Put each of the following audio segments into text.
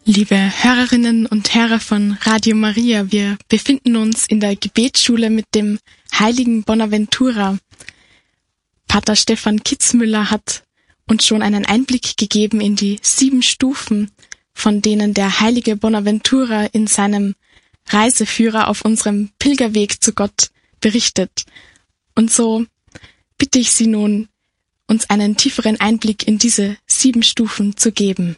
Liebe Hörerinnen und Hörer von Radio Maria, wir befinden uns in der Gebetsschule mit dem heiligen Bonaventura. Pater Stefan Kitzmüller hat uns schon einen Einblick gegeben in die 7 Stufen, von denen der heilige Bonaventura in seinem Reiseführer auf unserem Pilgerweg zu Gott berichtet. Und so bitte ich Sie nun, uns einen tieferen Einblick in diese 7 Stufen zu geben.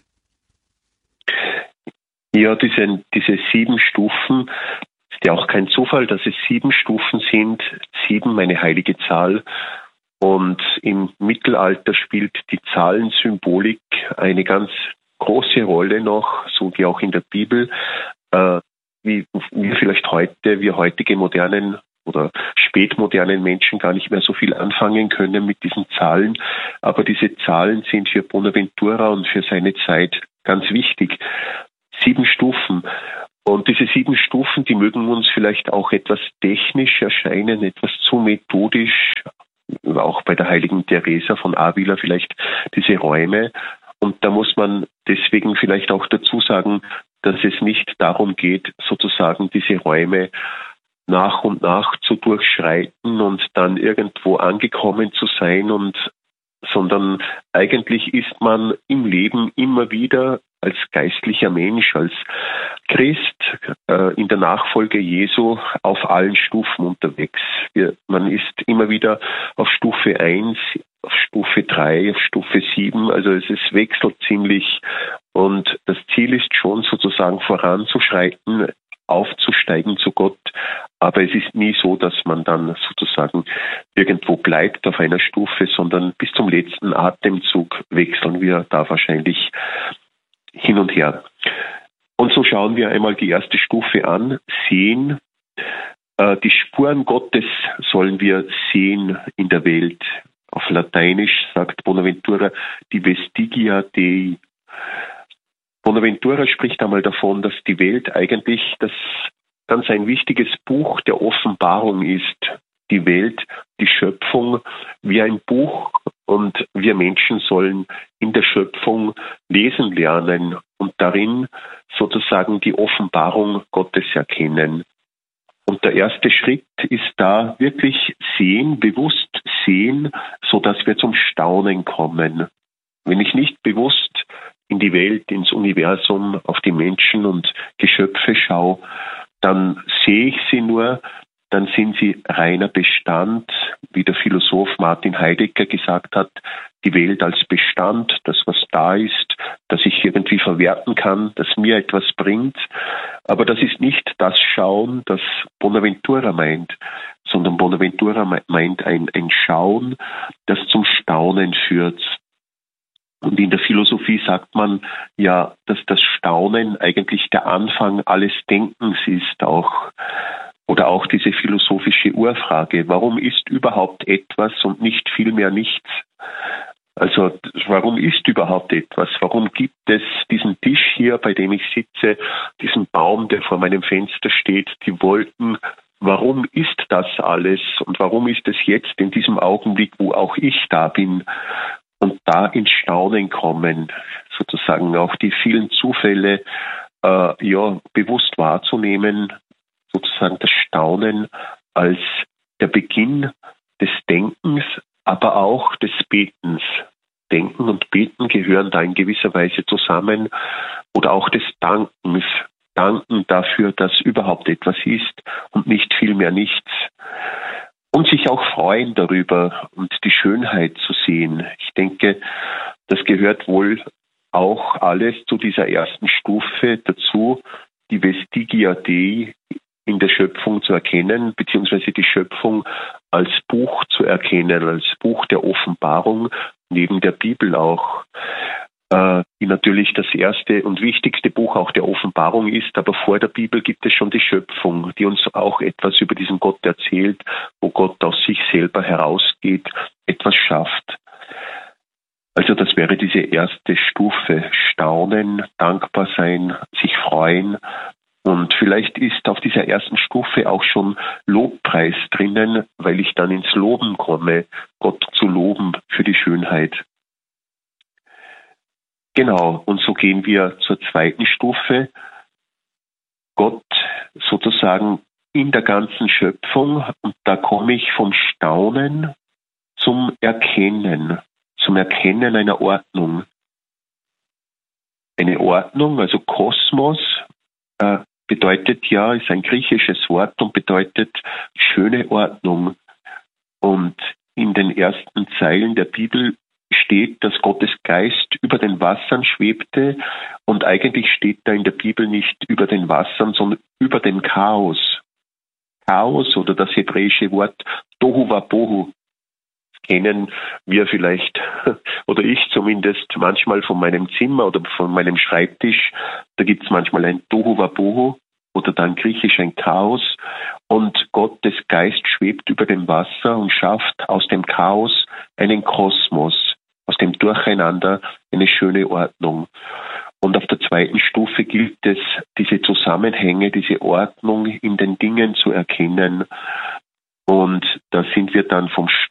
Ja, diese 7 Stufen, ist ja auch kein Zufall, dass es 7 Stufen sind. 7, meine heilige Zahl. Und im Mittelalter spielt die Zahlensymbolik eine ganz große Rolle noch, so wie auch in der Bibel, wie wir heutige modernen oder spätmodernen Menschen gar nicht mehr so viel anfangen können mit diesen Zahlen. Aber diese Zahlen sind für Bonaventura und für seine Zeit ganz wichtig. 7 Stufen. Und diese 7 Stufen, die mögen uns vielleicht auch etwas technisch erscheinen, etwas zu methodisch, auch bei der heiligen Teresa von Avila vielleicht diese Räume. Und da muss man deswegen vielleicht auch dazu sagen, dass es nicht darum geht, sozusagen diese Räume nach und nach zu durchschreiten und dann irgendwo angekommen zu sein, sondern eigentlich ist man im Leben immer wieder als geistlicher Mensch, als Christ in der Nachfolge Jesu auf allen Stufen unterwegs. Man ist immer wieder auf Stufe 1, auf Stufe 3, auf Stufe 7, also es wechselt ziemlich und das Ziel ist schon sozusagen voranzuschreiten, aufzusteigen zu Gott, aber es ist nie so, dass man dann sozusagen irgendwo bleibt auf einer Stufe, sondern bis zum letzten Atemzug wechseln wir da wahrscheinlich hin und her. Und so schauen wir einmal die erste Stufe an, sehen. Die Spuren Gottes sollen wir sehen in der Welt. Auf Lateinisch sagt Bonaventura die Vestigia Dei. Bonaventura spricht einmal davon, dass die Welt eigentlich das ganz ein wichtiges Buch der Offenbarung ist. Die Welt, die Schöpfung wie ein Buch und wir Menschen sollen in der Schöpfung lesen lernen und darin sozusagen die Offenbarung Gottes erkennen. Und der erste Schritt ist da wirklich sehen, bewusst sehen, sodass wir zum Staunen kommen. Wenn ich nicht bewusst in die Welt, ins Universum, auf die Menschen und Geschöpfe schaue, dann sehe ich sie nur, dann sind sie reiner Bestand, wie der Philosoph Martin Heidegger gesagt hat, die Welt als Bestand, das was da ist, das ich irgendwie verwerten kann, das mir etwas bringt. Aber das ist nicht das Schauen, das Bonaventura meint, sondern Bonaventura meint ein Schauen, das zum Staunen führt. Und in der Philosophie sagt man ja, dass das Staunen eigentlich der Anfang alles Denkens ist, oder auch diese philosophische Urfrage, warum ist überhaupt etwas und nicht vielmehr nichts? Also warum ist überhaupt etwas? Warum gibt es diesen Tisch hier, bei dem ich sitze, diesen Baum, der vor meinem Fenster steht, die Wolken? Warum ist das alles? Und warum ist es jetzt in diesem Augenblick, wo auch ich da bin? Und da ins Staunen kommen, sozusagen auch die vielen Zufälle bewusst wahrzunehmen, sozusagen das Staunen als der Beginn des Denkens, aber auch des Betens. Denken und Beten gehören da in gewisser Weise zusammen oder auch des Dankens. Danken dafür, dass überhaupt etwas ist und nicht vielmehr nichts. Und sich auch freuen darüber und die Schönheit zu sehen. Ich denke, das gehört wohl auch alles zu dieser ersten Stufe dazu, die Vestigia Dei in der Schöpfung zu erkennen, beziehungsweise die Schöpfung als Buch zu erkennen, als Buch der Offenbarung, neben der Bibel auch, die natürlich das erste und wichtigste Buch auch der Offenbarung ist, aber vor der Bibel gibt es schon die Schöpfung, die uns auch etwas über diesen Gott erzählt, wo Gott aus sich selber herausgeht, etwas schafft. Also das wäre diese erste Stufe, Staunen, dankbar sein, sich freuen. Und vielleicht ist auf dieser ersten Stufe auch schon Lobpreis drinnen, weil ich dann ins Loben komme, Gott zu loben für die Schönheit. Genau, und so gehen wir zur zweiten Stufe. Gott sozusagen in der ganzen Schöpfung, und da komme ich vom Staunen zum Erkennen einer Ordnung. Eine Ordnung, also Kosmos, bedeutet ja, ist ein griechisches Wort und bedeutet schöne Ordnung. Und in den ersten Zeilen der Bibel steht, dass Gottes Geist über den Wassern schwebte, und eigentlich steht da in der Bibel nicht über den Wassern, sondern über dem Chaos. Chaos oder das hebräische Wort Tohu Wabohu kennen wir vielleicht, oder ich zumindest, manchmal von meinem Zimmer oder von meinem Schreibtisch. Da gibt es manchmal ein Tohu Wabohu oder dann griechisch ein Chaos, und Gottes Geist schwebt über dem Wasser und schafft aus dem Chaos einen Kosmos, aus dem Durcheinander eine schöne Ordnung. Und auf der zweiten Stufe gilt es, diese Zusammenhänge, diese Ordnung in den Dingen zu erkennen. Und da sind wir dann vom